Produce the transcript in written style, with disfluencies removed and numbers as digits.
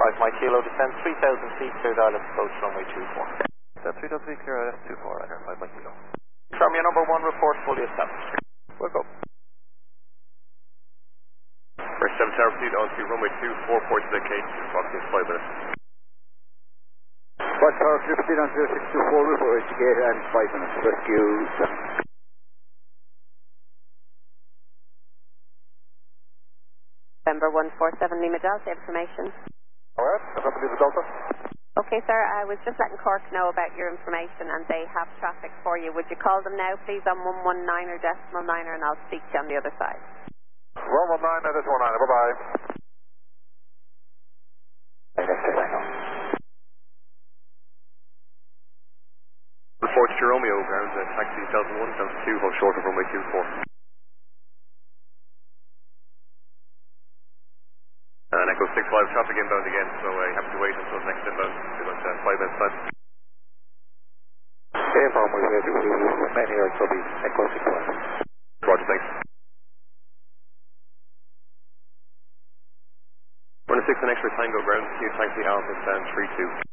5 Mike Kilo, descend 3000 feet, clear dial approach runway 24. Descend 3000 feet, clear dial 24, right here, 5 Mike Kilo. From your number 1 report fully established. We'll go. First 7 Tower Pursuit on to runway 24, port to the Cape, approximately 5 minutes. First Tower Pursuit on 0624, report reach the gate and 5 minutes. Rescue 7. November 147 Lima Delta, information. Alright, November Lima Delta. Okay, sir, I was just letting Cork know about your information and they have traffic for you. Would you call them now, please, on 119 or decimal 9er, and I'll speak to you on the other side. 119 or decimal 9er, bye-bye. Report to Romeo, ground taxi Delta 1, Delta 2, hold short of runway 24. And Echo 65, traffic inbound again, so you have to wait until the next inbound, about 5 minutes time. Okay, from we ready to remain here until the Echo 65. Roger, thanks. 106 and extra Tango ground, new taxi Alpha stand 32.